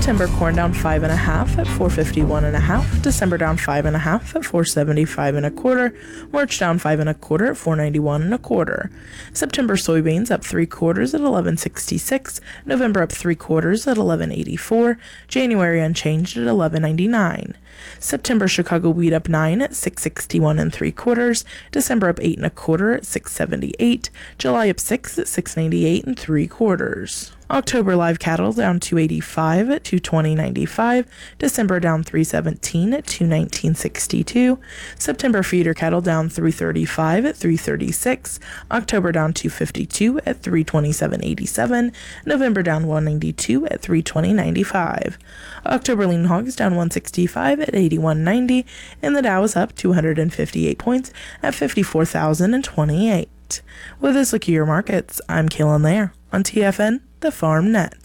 September corn down 5 1/2 at 451 1/2. December down 5 1/2 at 475 1/4. March down 5 1/4 at 491 1/4. September soybeans up 3/4 at 1166. November up 3/4 at 1184. January unchanged at 1199. September Chicago wheat up 9 at 661 3/4. December up 8 1/4 at 678. July up 6 at 698 3/4. October live cattle down 285 at 220.95. December down 317 at 219.62. September feeder cattle down 335 at 336. October down 252 at 327.87. November down 192 at 320.95. October lean hogs down 165 at 81.90, and the Dow is up 258 points at 54,028. With this look at your markets, I'm Kaylin Lair on TFN, the Farm Net.